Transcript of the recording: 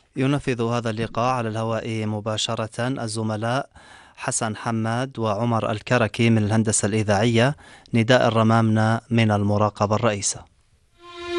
ينفذ هذا اللقاء على الهواء مباشرة الزملاء حسن حماد وعمر الكركي من الهندسة الإذاعية، نداء الرمامنة من المراقبة الرئيسة.